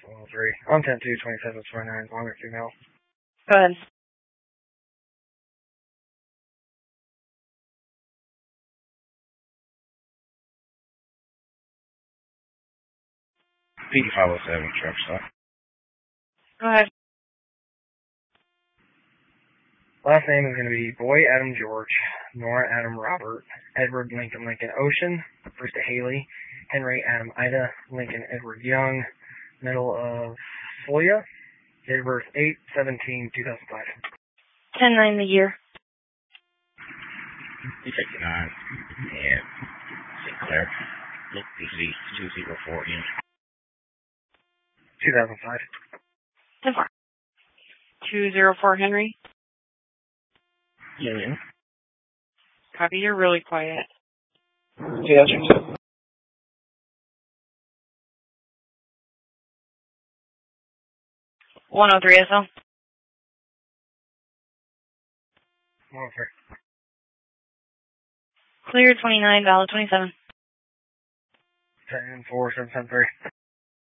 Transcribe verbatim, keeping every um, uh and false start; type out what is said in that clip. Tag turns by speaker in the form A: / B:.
A: one oh three. On ten two, twenty-seven twenty-nine, longer female.
B: Go ahead.
C: P five oh seven, truck stop.
B: Go ahead.
A: Last name is going to be Boy Adam George, Nora Adam Robert, Edward Lincoln Lincoln Ocean, Brista Haley, Henry Adam Ida, Lincoln Edward Young, middle of Folia, date of birth eight seventeen two thousand five.
B: ten nine the year.
C: fifty-nine, and Sinclair, look P C two zero four in.
A: two thousand five.
B: ten four. two zero four Henry.
C: Union.
B: Copy, you're really quiet.
C: Yeah, that's
B: one oh three S L.
A: one oh three.
B: Clear twenty-nine, valid twenty-seven.
A: ten four seven seven three.